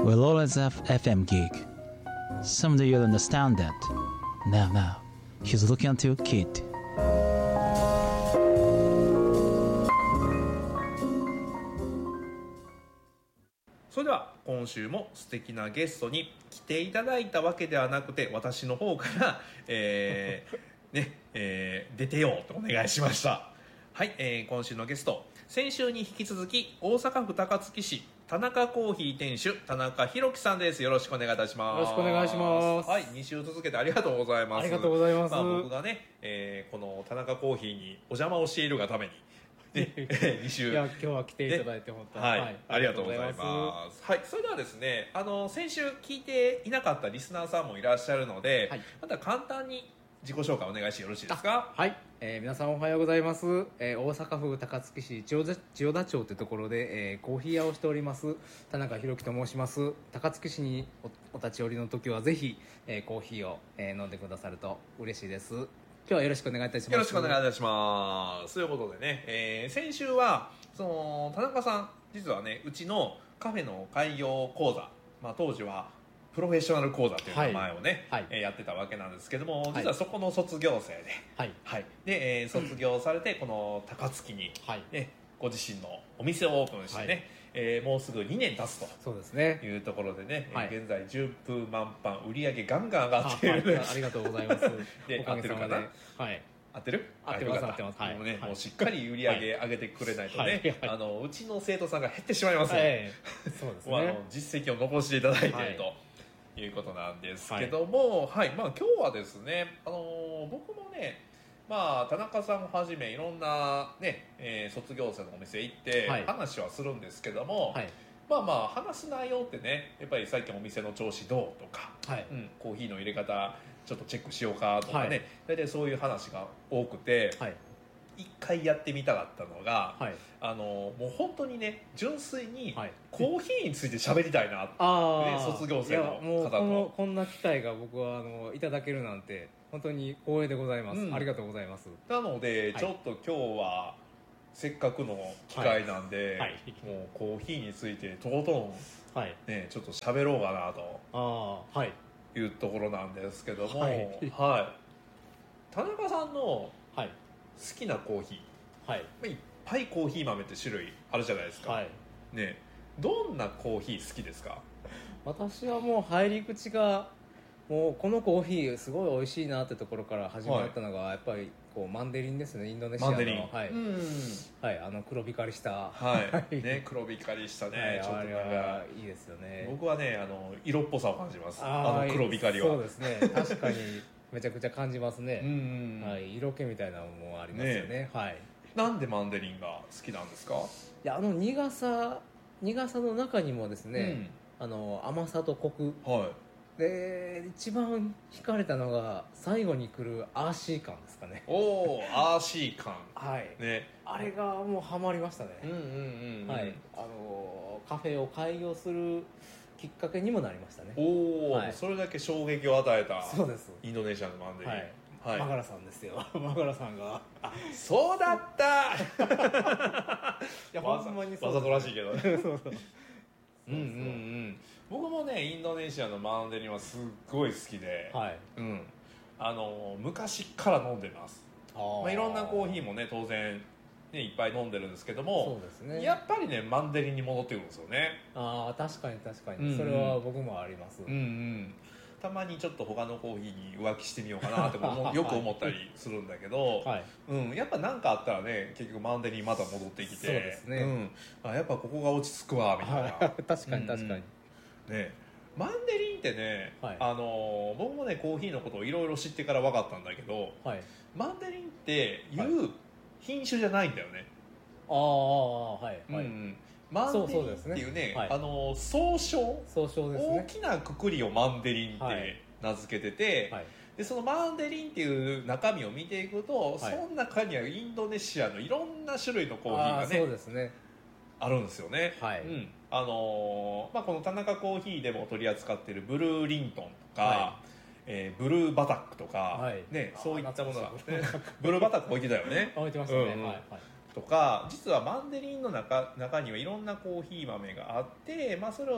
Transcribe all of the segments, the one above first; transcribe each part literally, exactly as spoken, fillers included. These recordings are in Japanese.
We'll always have F M gig. Someday you'll understand that. Now, now, he's looking at you, kid. それでは今週も素敵なゲストに来ていただいたわけではなくて、私の方から、えーねえー、出てようとお願いしました。はい、えー、今週のゲスト、先週に引き続き大阪府高槻市田中コーヒー店主田中裕樹さんです。よろしくお願いいたします。 よろしくお願いします。 はい、に週続けてありがとうございます。 ありがとうございます。 まあ、僕がね、えー、この田中コーヒーにお邪魔をしているがためにね、に週いや今日は来ていただいて本当に、 はいはい、 ありがとうございます。はい、それではですね、あの先週聞いていなかったリスナーさんもいらっしゃるので、はい、また簡単に自己紹介お願いしてよろしいですか。 はい、えー、皆さんおはようございます、えー、大阪府高槻市千代田、千代田町というところで、えー、コーヒー屋をしております田中裕樹と申します。高槻市に お, お立ち寄りの時はぜひ、えー、コーヒーを、えー、飲んでくださると嬉しいです。今日はよろしくお願いいたします。 よろしくお願いいたします。ということでね、えー、先週はその田中さん実はね、うちのカフェの開業講座、まあ、当時はプロフェッショナル講座という名前をね、はいはい、えー、やってたわけなんですけども、実はそこの卒業生で、はいはい、で、えー、卒業されてこの高槻に、はいね、ご自身のお店をオープンしてね、はい、えー、もうすぐにねん経つとそうですねいうところでね、はい、現在順風満帆、売り上げガンガン上がっている、 はい、ありがとうございますで、合ってるかな、はい、合ってる合ってます合ってます、 はい、もうね、はい、もうしっかり売り上げ上げてくれないとね、はいはい、あのうちの生徒さんが減ってしまいますので、はい、そうですね、あの実績を残していただいていると、はい、いうことなんですけども、はい、はい、まあ、今日はですね、あのー、僕もね、まあ、田中さんをはじめいろんな、ねえー、卒業生のお店行って話はするんですけども、はい、まあまあ話す内容ってね、やっぱり最近お店の調子どうとか、はい、うん、コーヒーの入れ方ちょっとチェックしようかとかね、はい、大体そういう話が多くて、はい、一回やってみたかったのが、はい、あのもう本当にね、純粋にコーヒーについて喋りたいなって、ね、卒業生の方と。 もうこのこんな機会が僕はあのいただけるなんて本当に光栄でございます、うん、ありがとうございます。 なので、はい、ちょっと今日はせっかくの機会なんで、はいはい、もうコーヒーについてとことん、はい、ね、ちょっと喋ろうかなとあ、はい、いうところなんですけども、はい、はい、田中さんの好きなコーヒー、はい、いっぱいコーヒー豆って種類あるじゃないですか、はい、ね、どんなコーヒー好きですか？ 私はもう入り口がもうこのコーヒーすごい美味しいなってところから始まったのが、はい、やっぱりこうマンデリンですね。インドネシアのマンデリン、はい、うん、はい、あの黒光りした、 はいね、黒光りしたね、はい、ちょっとなんかいいですよね。 僕はね、あの色っぽさを感じます。あ, あの黒光りは。 そうですね、確かにめちゃくちゃ感じますね。うん、はい、色気みたいなのもありますよ ね, ね、はい。 なんでマンデリンが好きなんですか？ いや、あの苦さ苦さの中にもですね、うん、あの甘さとコク、はい、で一番惹かれたのが最後に来るアーシー感ですかね。 おー、アーシー感、 はいね、あれがもうハマりましたね。うんうんうん、うん、はい、あのカフェを開業するきっかけにもなりましたね。 おお、はい、それだけ衝撃を与えた。そうです、インドネシアのマンデリン、はいはい、マガラさんですよ。マガラさんが、 あ、そうだったいやほんまにそう、わざとらしいけどねそうそうそう、うんうんうん、僕もね、インドネシアのマンデリンはすっごい好きで、はい、うん、あの昔から飲んでます。あ、まあ、いろんなコーヒーもね、当然ね、いっぱい飲んでるんですけども、そうですね、やっぱりね、マンデリンに戻ってくるんですよね。 ああ、確かに確かに、うんうん、それは僕もあります。うんうん、 たまにちょっと他のコーヒーに浮気してみようかなってよく思ったりするんだけど、はい、うん、やっぱ何かあったらね、結局マンデリンまた戻ってきて、そうですね、うん、あ、やっぱここが落ち着くわみたいな、はい、確かに確かに、うんうん、ね、マンデリンってね、はい、あの僕もね、コーヒーのことをいろいろ知ってから分かったんだけど、はい、マンデリンっていう品種じゃないんだよね。 ああ、はいはい、うん、 マンデリンっていうね、はい、あの総称、総称ですね、大きなくくりをマンデリンって名付けてて、はい、でそのマンデリンっていう中身を見ていくと、はい、その中にはインドネシアのいろんな種類のコーヒーがね、そうですね、あるんですよね。はい、うん、あのーまあ、この田中コーヒーでも取り扱っているブルーリントンとか、はい、えー、ブルーバタックとか、はい、ね、そういったものが、ね、ブルーバタック置いてたよね置いてましたね、うんうん、はいはい、 とか、実はマンデリンの 中, 中にはいろんなコーヒー豆があって、まあ、それを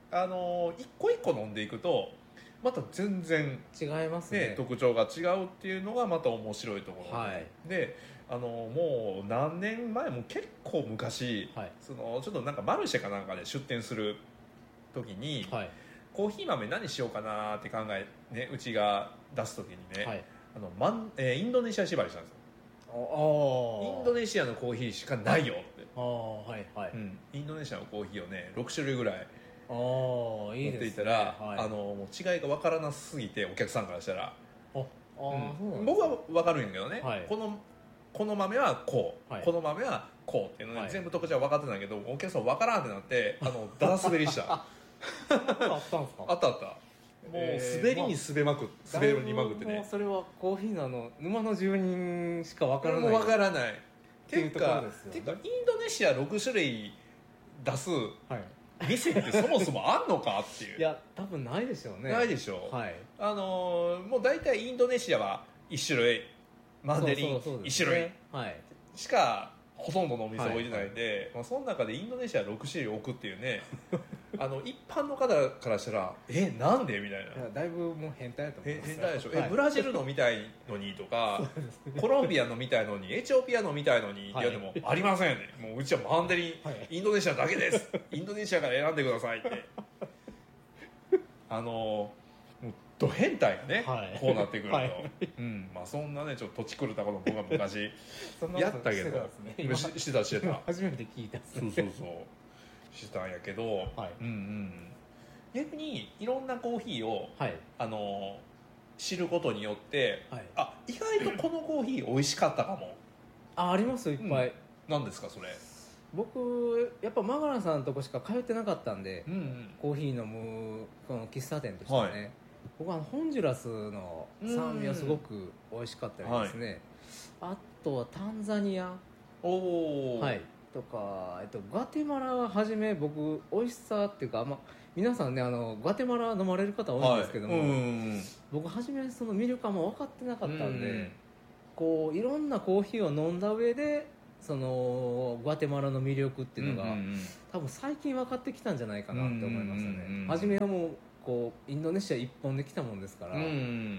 あの一個一個飲んでいくとまた全然違いますね、 ね、特徴が違うっていうのがまた面白いところ、 はい、 であのもう何年前も結構昔、はい、そのちょっとなんかマルシェかなんかで出店する時に、はい、コーヒー豆何しようかなって考え、ね、うちが出す時にね、はい、あのマンえー、インドネシア縛りしたんですよ。インドネシアのコーヒーしかないよって、あ、はいはい、うん、インドネシアのコーヒーをねろく種類ぐらい持っていたら、あ、はい、あのもう違いが分からなすぎてお客さんからしたら、ああ、うん、僕は分かるんやけどね、はい、このこの豆はこう、はい、この豆はこうっていうので、ね、はい、全部特徴は分かってないけどお客さん分からんってなってあのだだ滑りしたあったんですか？あったあった、もう滑りに滑まくって、まあ、滑りにまくってね、 もうそれはコーヒーのあの沼の住人しか分からない、 もう分からないっていうか、ていうかインドネシアろく種類出す店ってそもそもあんのかっていういや多分ないでしょうね。 ないでしょう、はい、あのー、もう大体インドネシアはいち種類マンデリンいち種類しかほとんどのお店置いてないんで、はいはい、まあ、その中でインドネシアろく種類置くっていうねあの一般の方からしたらえなんでみたいな、いやだいぶもう変態だと思います。 変態でしょ、はい、えブラジルのみたいのにとか、ね、コロンビアのみたいのにエチオピアのみたいのに、はい、いやでもありませんね、もううちはマンデリン、はい、インドネシアだけですインドネシアから選んでくださいってあのド変態がね、はい、こうなってくると、はい、うん、まあ、そんなねちょっと土地狂ったこと僕は昔やったけどししてたしてた初めて聞いた、 そうそうそうしてたんやけど、はい、うんうん、逆にいろんなコーヒーを、はい、あの知ることによって、はい、あ意外とこのコーヒー美味しかったかもあありますいっぱい、うん、 何ですかそれ。 僕やっぱマガラさんのとこしか通ってなかったんで、うんうん、コーヒー飲むこの喫茶店としてね、はい、僕はホンジュラスの酸味はすごく美味しかったりですね、はい、あとはタンザニア、お、はい、とか、えっと、ガテマラは初め僕美味しさっていうか、まあ、皆さんねあのガテマラ飲まれる方多いんですけども、はい、うん、僕初めその魅力はもう分かってなかったんで、うん、こういろんなコーヒーを飲んだ上でそのガテマラの魅力っていうのが、うんうんうん、多分最近分かってきたんじゃないかなって思いましたね、うんうんうん、初めはもうこうインドネシア一本で来たもんですから、うん、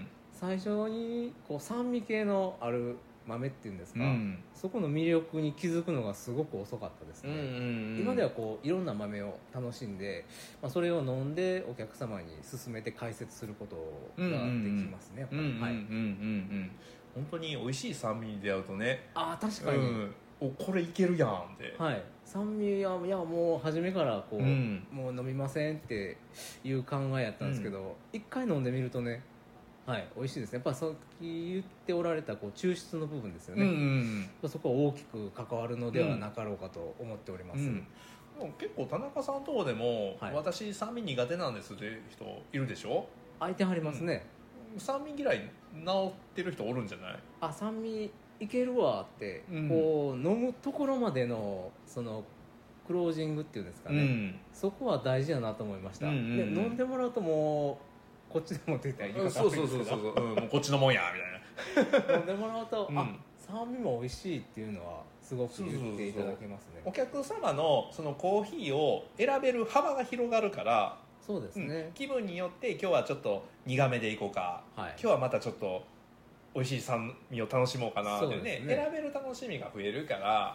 最初にこう酸味系のある豆っていうんですか、うん、そこの魅力に気づくのがすごく遅かったですね、うんうんうん、今ではこういろんな豆を楽しんで、まあ、それを飲んでお客様に勧めて解説することができますね、やっぱり、はい、 本当に美味しい酸味に出会うとね、 あ確かに、うん、 おこれいけるやんって、 はい、酸味はいやもう初めからこう、うん、もう飲みませんっていう考えやったんですけど、一、うん、回飲んでみるとね、はい、美味しいですね。やっぱさっき言っておられたこう抽出の部分ですよね、うんうんうん、そこは大きく関わるのではなかろうかと思っております、うんうん、 でも結構田中さんのとこでも、はい、私酸味苦手なんですっていう人いるでしょ。 相手ありますね、 うん、酸味嫌い治ってる人おるんじゃない。 あ酸味いけるわって、うん、こう飲むところまでのそのクロージングっていうんですかね、うん、そこは大事だなと思いました、うんうんうん、で飲んでもらうともうこっちでもって言ったら言い方悪いんですけど、そうそうそうそう、うん、もうこっちのもんやみたいな飲んでもらうと、うん、あ酸味も美味しいっていうのはすごく言っていただけますね。 そうそうそう、お客様のそのコーヒーを選べる幅が広がるから、 そうですね、うん、 気分によって今日はちょっと苦めでいこうか、はい、今日はまたちょっと美味しい酸味を楽しもうかなって ね, ね選べる楽しみが増えるから、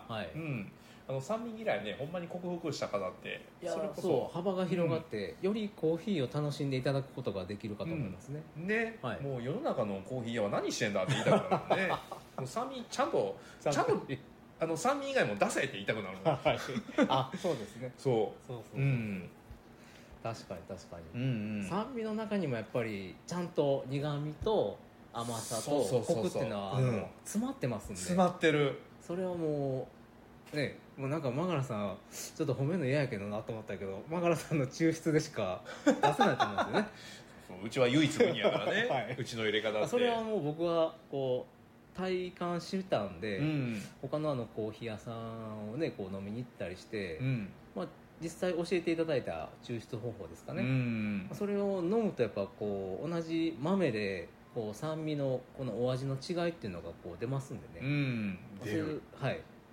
はい、うん、あの酸味嫌いねほんまに克服した方っていやそれこそそう幅が広がって、うん、よりコーヒーを楽しんでいただくことができるかと思いますね、 うん、ね、はい、もう世の中のコーヒー屋は何してんだって言いたくなるねもう酸味ちゃんとちゃんとあの酸味以外も出せって言いたくなるはいあそうですねそうそうそうそう、うん、 確かに確かに、うんうん、酸味の中にもやっぱりちゃんと苦味と甘さとコクっていうのは、うん、詰まってますんで、 詰まってる。それはもうね、もうなんかマガラさんちょっと褒めるの嫌やけどなと思ったけど、マガラさんの抽出でしか出せないと思うんですよねうちは唯一無二やからね、はい、うちの入れ方ってそれはもう僕はこう体感したんで、うん、他のあのコーヒー屋さんをねこう飲みに行ったりして、うん、まあ、実際教えていただいた抽出方法ですかね、うん、それを飲むとやっぱこう同じ豆でこう酸味のこのお味の違いっていうのがこう出ますんでね、うん、出る、はい、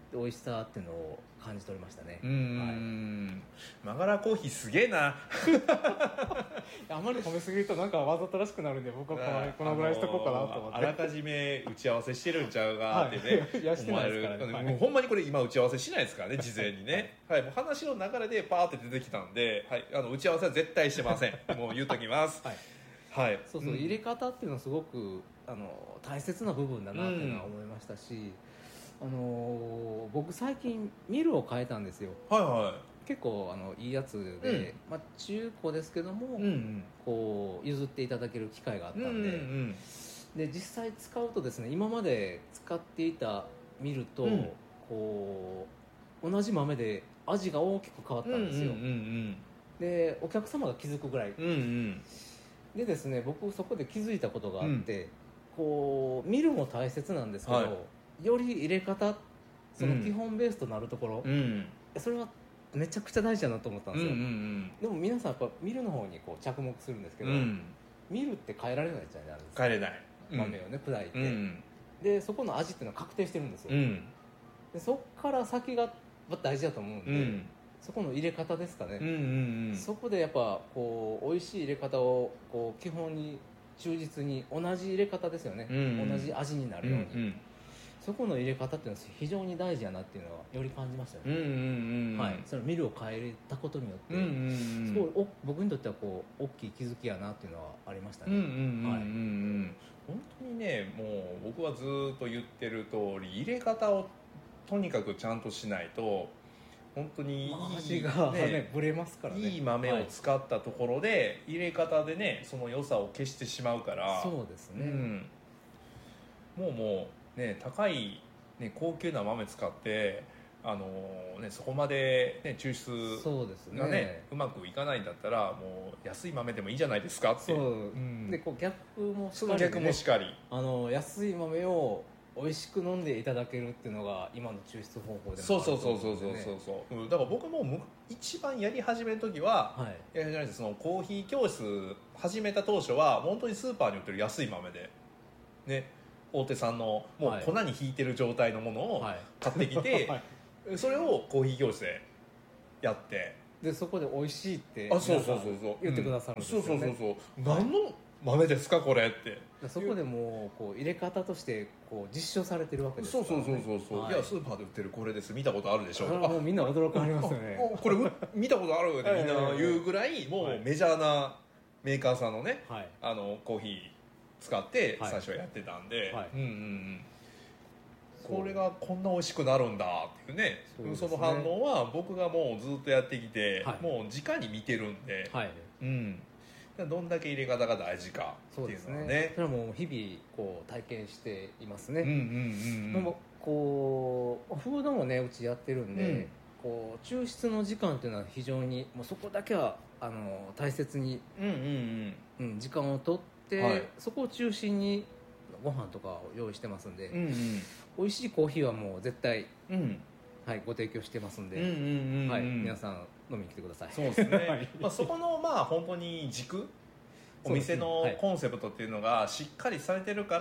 美味しさっていうのを感じ取りましたね。 うん、はい、マガラコーヒーすげえなあまり褒めすぎるとなんかわざとらしくなるんで、僕はこのこのぐらいしとこうかなと思って、 あらかじめ打ち合わせしてるんちゃうかってね、 はい、いやしてないですからね、 はい、もうほんまにこれ今打ち合わせしないですからね、事前にね、はい、もう話の流れでパーって出てきたんで、はい、あの打ち合わせは絶対してませんもう言うときます、はいはい、 そうそう、うん、入れ方っていうのはすごくあの大切な部分だなっていうのは思いましたし、うん、あの僕最近ミルを変えたんですよ。 はいはい、 結構あのいいやつで、うん、まあ、中古ですけども、うんうん、こう譲っていただける機会があったんで、うんうんうん、で実際使うとですね、今まで使っていたミルと、うん、こう同じ豆で味が大きく変わったんですよ、うんうんうんうん、でお客様が気づくぐらい、うんうん、でですね、僕そこで気づいたことがあって、うん、こうミルも大切なんですけど、はい、より入れ方、その基本ベースとなるところ、うん、それはめちゃくちゃ大事だなと思ったんですよ、うんうんうん、でも皆さんやっぱミルの方にこう着目するんですけど、うん、ミルって変えられないじゃないですか。 変えれない、 豆をね砕いて、うん、でそこの味っていうのは確定してるんですよ、うん、でそっから先が大事だと思うんで、うん、そこの入れ方ですかね、うんうんうん、そこでやっぱこう美味しい入れ方をこう基本に忠実に同じ入れ方ですよね、うんうん、同じ味になるように、うんうん、そこの入れ方っていうのは非常に大事やなっていうのはより感じましたよね、うんうんうん、はい、そのミルを変えたことによって、うんうんうん、すごい僕にとってはこう大きい気づきやなっていうのはありましたね、うんうんうんうん、 はい、本当にね、もう僕はずっと言ってる通り入れ方をとにかくちゃんとしないと本当にいい、 味が、ねね、ブレますからね。 いい豆を使ったところで、はい、入れ方でねその良さを消してしまうから。 そうですね、うん、 もうもうね高い、ね、高級な豆使ってあのーね、そこまで、ね、抽出が、ねね、うまくいかないんだったらもう安い豆でもいいじゃないですかって。そう、うん、 でこう逆もしかり、 ね、逆もしかりあの安い豆を美味しく飲んでいただけるっていうのが今の抽出方法でもあると思うんで、ね、 そうそうそうそうそうそう、うん、だから僕も一番やり始める時は、はい、やり始めてそのコーヒー教室始めた当初は本当にスーパーに売ってる安い豆でね、大手さんのもう粉にひいてる状態のものを買ってきて、はい、それをコーヒー教室でやってでそこで美味しいってあそうそうそうそう言ってくださるんですよね、 うん、そうそうそうそう、何の豆ですかこれって。 そこでもうこう入れ方としてこう実証されてるわけですから、ね、 そうそうそうそう、はい、いやスーパーで売ってるこれです見たことあるでしょう、 あもうみんな驚かれますよねこれ見たことあるってみんな言うぐらいもうメジャーなメーカーさんのね、はい、あのコーヒー使って最初はやってたんで、はい、うんうんうん、これがこんな美味しくなるんだっていうね、 そ, う そ, ねその反応は僕がもうずっとやってきて、はい、もう直に見てるんで、はい、うん、どんだけ入れ方が大事かっていうのはね、そうですね、 それはもう日々こう体験していますね、うんうんうんうん、もこうフードもねうちやってるんで、うん、こう抽出の時間っていうのは非常にもうそこだけはあの大切に、うんうんうんうん、時間を取って、はい、そこを中心にご飯とかを用意してますんで、うんうん、美味しいコーヒーはもう絶対、うんはい、ご提供してますんで、うんうんうんうん、はい、皆さん飲みに来てください。 そうですね、はい、まあ、そこのまあ本当に軸お店のコンセプトっていうのがしっかりされてるから、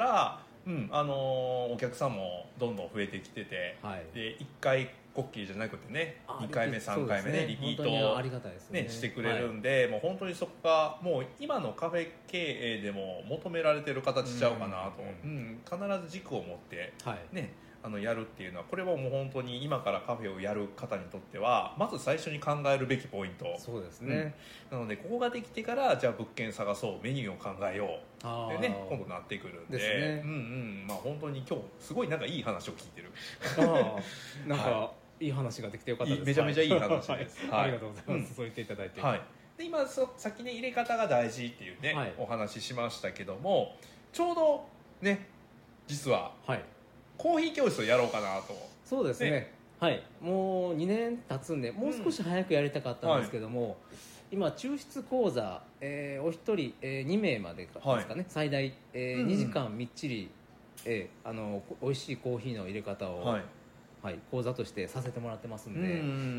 うん、あのー、お客さんもどんどん増えてきてて、はい、でいっかいこっきりじゃなくてねにかいめさんかいめね、リピートを、ね、してくれるんで、はい、もう本当にそこがもう今のカフェ経営でも求められてる形ちゃうかなと、うんうん、必ず軸を持ってね、はいあのやるっていうのはこれはもう本当に今からカフェをやる方にとってはまず最初に考えるべきポイント。 そうですね、 うん、なのでここができてからじゃあ物件探そうメニューを考えようでね今度なってくるんでですね、うんうんまあ、本当に今日すごいなんかいい話を聞いてるあなんか、はい、いい話ができてよかったです。 めちゃめちゃいい話です、 はい、ありがとうございます、うん、そう言っていただいて、 はい、で今そさっきね入れ方が大事っていうね、はい、お話ししましたけどもちょうどね実は、はいコーヒー教室をやろうかなと。 そうですね、ねはい、もうにねん経つんでもう少し早くやりたかったんですけども、うんはい、今抽出講座、えー、お一人、えー、にめいまでですかね、はい、最大、えーうん、にじかんみっちり、えー、あの美味しいコーヒーの入れ方を、はいはい、講座としてさせてもらってますんで、うん、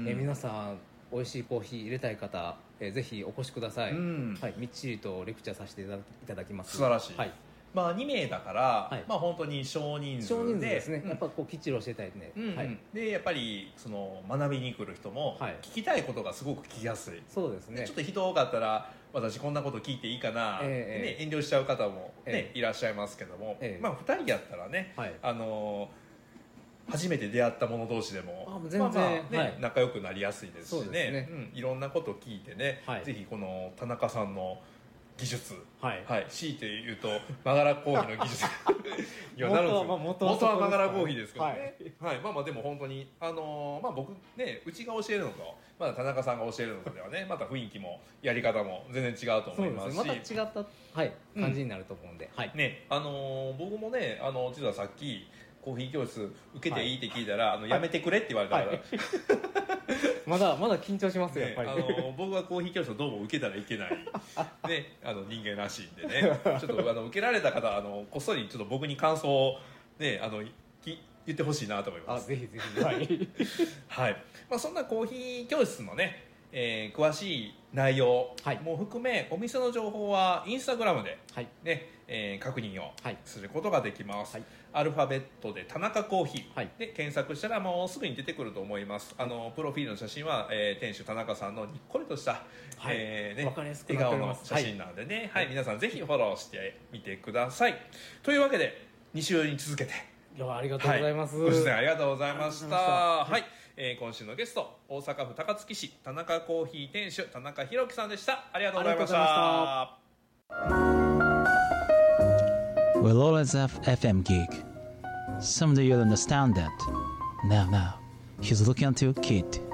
えー、皆さん美味しいコーヒー入れたい方、えー、ぜひお越しください、うんはい、みっちりとレクチャーさせていただきます。 素晴らしい、 はいまあにめいだから、はい、まあ本当に少人数で、 少人数ですね、うん、やっぱこうきっちり教えたいね、 うんうんはい、 でやっぱりその学びに来る人も聞きたいことがすごく聞きやすい、はい、 そうですね。 ちょっと人多かったら私こんなこと聞いていいかな、えーね、遠慮しちゃう方も、ねえー、いらっしゃいますけども、えー、まあふたりやったらね、はい、あの初めて出会った者同士でもあ全然、 まあまあねはい、 仲良くなりやすいですし ね, ね、 うん、いろんなことを聞いてね、はい、ぜひこの田中さんの技術、はいはい、強いて言うとマガラコーヒーの技術いやなるんですよ。元は、元はマガラコーヒーですけどね、はいはい、まあまあでも本当に、あのーまあ、僕ねうちが教えるのとまだ田中さんが教えるのとではねまた雰囲気もやり方も全然違うと思いますし、 そうですね、また違った、はい、感じになると思うんで、うんはいねあのー、僕もねあの実はさっきコーヒー教室受けていいって聞いたら、はい、あのやめてくれって言われたから、はい、 まだまだ緊張しますよ、ね、やっぱり、 あの僕はコーヒー教室をどうも受けたらいけない、ね、あの人間らしいんでねちょっとあの受けられた方あのこっそりちょっと僕に感想を、ね、あのき言ってほしいなと思います。 あぜひぜひはい、 はいまあ、そんなコーヒー教室のね、えー、詳しい内容も含め、はい、お店の情報はインスタグラムで、ねはいえー、確認をすることができます、はい、アルファベットで田中コーヒーで検索したらもうすぐに出てくると思います、はい、あのプロフィールの写真は、えー、店主田中さんのにっこりとした、はいえーね、笑顔の写真なのでね、はいはい、皆さんぜひフォローしてみてくださいというわけでに週に続けていやありがとうございます、 はい、ご出演ありがとうございました。はい、えー、今週のゲスト大阪府高槻市田中コーヒー店主田中裕樹さんでした。ありがとうございました。 We'll always have エフエム gig. Someday you'll understand that. Now, now, he's looking at you, kid.